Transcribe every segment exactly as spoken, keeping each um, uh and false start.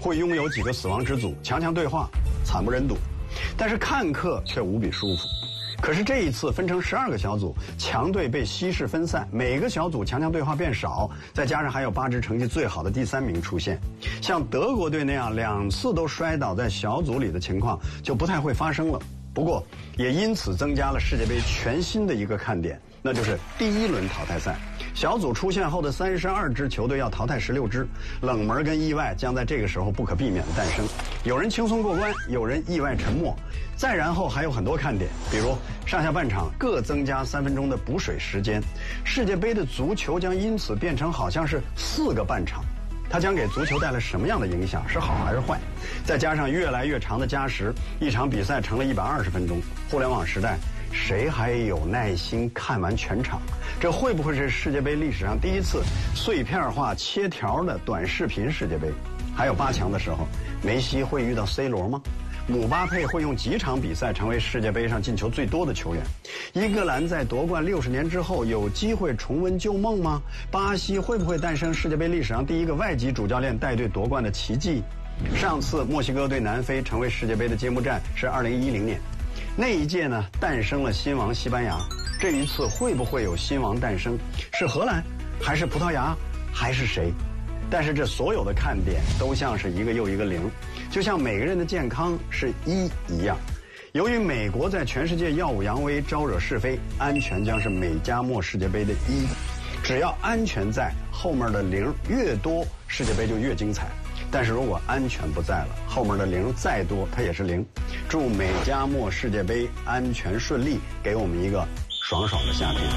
会拥有几个死亡之组，强强对话，惨不忍睹。但是看客却无比舒服。可是这一次分成十二个小组，强队被稀释分散，每个小组强强对话变少，再加上还有八支成绩最好的第三名出现，像德国队那样两次都摔倒在小组里的情况就不太会发生了。不过也因此增加了世界杯全新的一个看点，那就是第一轮淘汰赛。小组出现后的三十二支球队要淘汰十六支，冷门跟意外将在这个时候不可避免的诞生。有人轻松过关，有人意外沉没。再然后还有很多看点，比如上下半场各增加三分钟的补水时间，世界杯的足球将因此变成好像是四个半场。它将给足球带来什么样的影响？是好还是坏？再加上越来越长的加时，一场比赛成了一百二十分钟。互联网时代，谁还有耐心看完全场？这会不会是世界杯历史上第一次碎片化切条的短视频世界杯？还有八强的时候，梅西会遇到 C 罗吗？姆巴佩会用几场比赛成为世界杯上进球最多的球员？英格兰在夺冠六十年之后有机会重温旧梦吗？巴西会不会诞生世界杯历史上第一个外籍主教练带队夺冠的奇迹？上次墨西哥对南非成为世界杯的揭幕战是二零一零年，那一届呢诞生了新王西班牙。这一次会不会有新王诞生？是荷兰，还是葡萄牙，还是谁？但是这所有的看点都像是一个又一个零，就像每个人的健康是一一样。由于美国在全世界耀武扬威，招惹是非，安全将是美加墨世界杯的一。只要安全在，后面的零越多，世界杯就越精彩。但是如果安全不在了，后面的零再多，它也是零。祝美加墨世界杯安全顺利，给我们一个爽爽的夏天。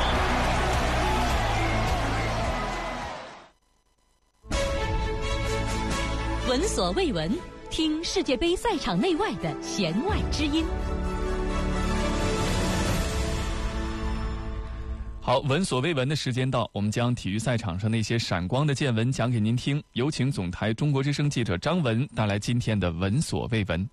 闻所未闻，听世界杯赛场内外的弦外之音。 好，闻所未闻的时间到，我们将体育赛场上那些闪光的见闻讲给您听。有请总台中国之声记者张文带来今天的闻所未闻。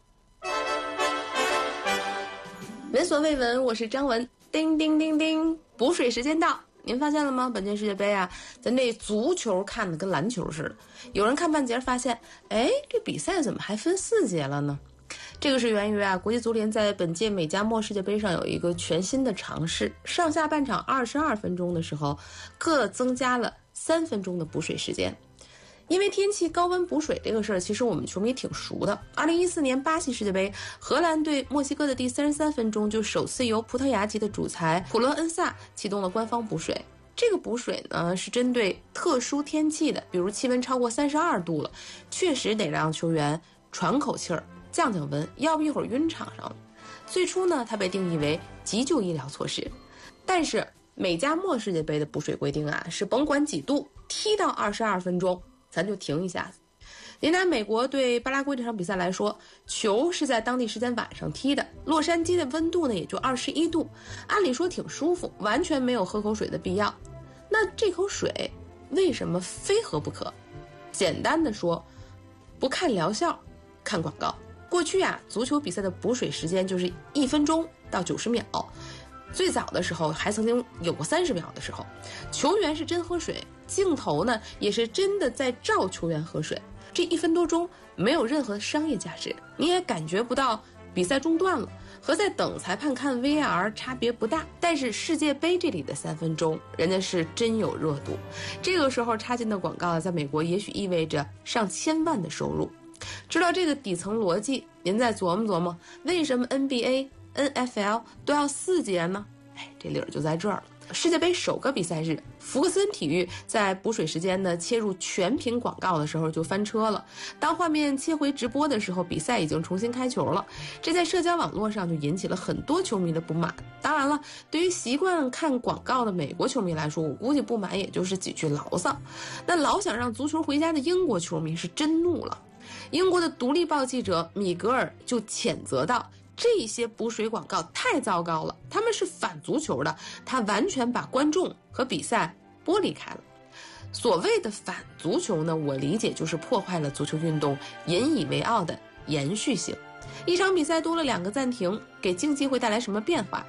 闻所未闻，我是张文。叮叮叮叮，补水时间到。您发现了吗？本届世界杯啊，咱这足球看的跟篮球似的。有人看半截发现，哎，这比赛怎么还分四节了呢？这个是源于啊，国际足联在本届美加墨世界杯上有一个全新的尝试，上下半场二十二分钟的时候，各增加了三分钟的补水时间。因为天气高温补水这个事儿，其实我们球迷挺熟的。二零一四年巴西世界杯，荷兰对墨西哥的第三十三分钟，就首次由葡萄牙籍的主裁普罗恩萨启动了官方补水。这个补水呢，是针对特殊天气的，比如气温超过三十二度了，确实得让球员喘口气儿，降降温，要不一会儿晕场上了。最初呢，它被定义为急救医疗措施，但是美加墨世界杯的补水规定啊，是甭管几度，踢到二十二分钟。咱就停一下子。您拿美国对巴拉圭这场比赛来说，球是在当地时间晚上踢的，洛杉矶的温度呢也就二十一度，按理说挺舒服，完全没有喝口水的必要。那这口水为什么非喝不可？简单的说，不看疗效，看广告。过去啊，足球比赛的补水时间就是一分钟到九十秒。最早的时候还曾经有过三十秒的时候，球员是真喝水，镜头呢也是真的在照球员喝水。这一分多钟没有任何商业价值，你也感觉不到比赛中断了，和在等裁判看 V R 差别不大。但是世界杯这里的三分钟，人家是真有热度。这个时候插进的广告在美国也许意味着上千万的收入。知道这个底层逻辑，您再琢磨琢磨，为什么 N B A、N F L 都要四节呢？哎，这理儿就在这儿了。世界杯首个比赛日，福克森体育在补水时间呢切入全屏广告的时候就翻车了。当画面切回直播的时候，比赛已经重新开球了，这在社交网络上就引起了很多球迷的不满。当然了，对于习惯看广告的美国球迷来说，我估计不满也就是几句牢骚。那老想让足球回家的英国球迷是真怒了。英国的独立报记者米格尔就谴责道，这些补水广告太糟糕了，他们是反足球的，他完全把观众和比赛剥离开了。所谓的反足球呢，我理解就是破坏了足球运动引以为傲的延续性。一场比赛多了两个暂停，给竞技会带来什么变化？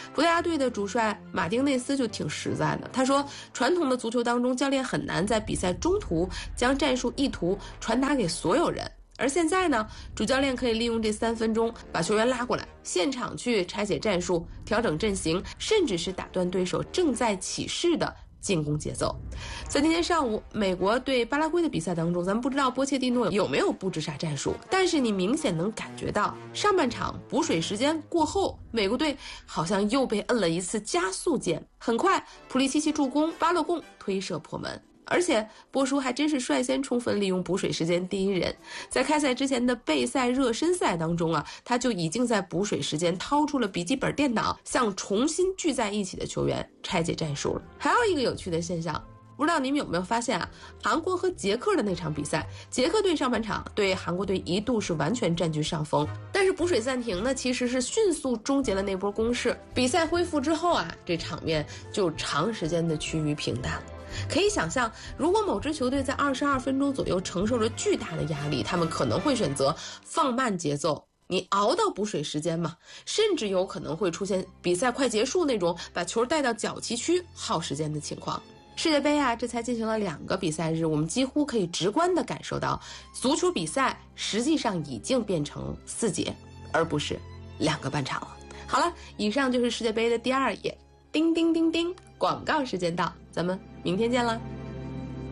葡萄牙队的主帅马丁内斯就挺实在的，他说传统的足球当中，教练很难在比赛中途将战术意图传达给所有人，而现在呢，主教练可以利用这三分钟把球员拉过来，现场去拆解战术、调整阵型，甚至是打断对手正在起势的进攻节奏。在今天上午美国对巴拉圭的比赛当中，咱们不知道波切蒂诺有没有布置啥战术，但是你明显能感觉到上半场补水时间过后，美国队好像又被摁了一次加速键，很快普利西奇助攻，巴洛贡推射破门。而且波叔还真是率先充分利用补水时间第一人，在开赛之前的备赛热身赛当中啊，他就已经在补水时间掏出了笔记本电脑，向重新聚在一起的球员拆解战术了。还有一个有趣的现象，不知道你们有没有发现啊？韩国和捷克的那场比赛，捷克队上半场对韩国队一度是完全占据上风，但是补水暂停呢，其实是迅速终结了那波攻势。比赛恢复之后啊，这场面就长时间的趋于平淡了。可以想象，如果某支球队在二十二分钟左右承受着巨大的压力，他们可能会选择放慢节奏，你熬到补水时间嘛，甚至有可能会出现比赛快结束那种把球带到角旗区耗时间的情况。世界杯啊，这才进行了两个比赛日，我们几乎可以直观地感受到，足球比赛实际上已经变成四节，而不是两个半场了。好了，以上就是世界杯的第二页。叮叮叮叮，广告时间到，咱们明天见了。